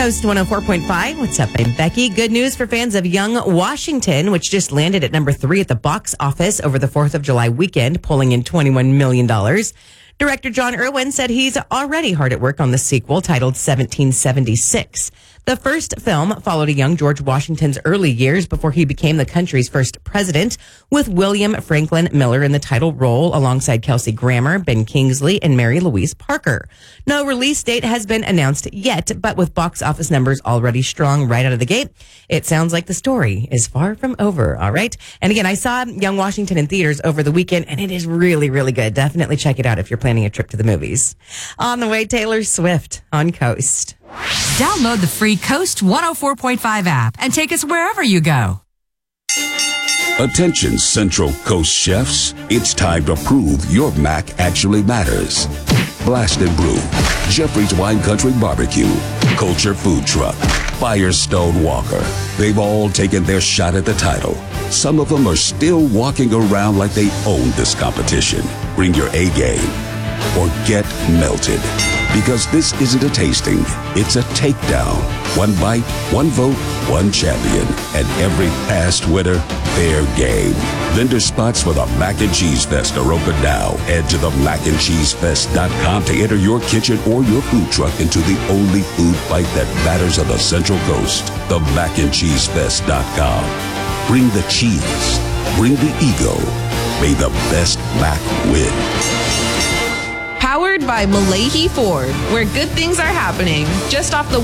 Coast 104.5. What's up? I'm Becky. Good news for fans of Young Washington, which just landed at number 3 at the box office over the 4th of July weekend, pulling in $21 million. Director John Irwin said he's already hard at work on the sequel titled 1776. The first film followed a young George Washington's early years before he became the country's first president, with William Franklin Miller in the title role alongside Kelsey Grammer, Ben Kingsley, and Mary Louise Parker. No release date has been announced yet, but with box office numbers already strong right out of the gate, it sounds like the story is far from over, all right? And again, I saw Young Washington in theaters over the weekend, and it is really, really good. Definitely check it out if you're planning a trip to the movies. On the way, Taylor Swift on Coast. Download the free Coast 104.5 app and take us wherever you go. Attention Central Coast chefs, it's time to prove your mac actually matters. Blast and Brew, Jeffrey's Wine Country Barbecue, Culture Food Truck, Firestone Walker. They've all taken their shot at the title. Some of them are still walking around like they own this competition. Bring your A game or get melted. Because this isn't a tasting, it's a takedown. One bite, one vote, one champion. And every past winner, fair game. Vendor spots for the Mac and Cheese Fest are open now. Head to the macandcheesefest.com to enter your kitchen or your food truck into the only food fight that matters on the Central Coast. The macandcheesefest.com. Bring the cheese. Bring the ego. May the best Mac win. Powered by Malahi Ford, where good things are happening. Just off the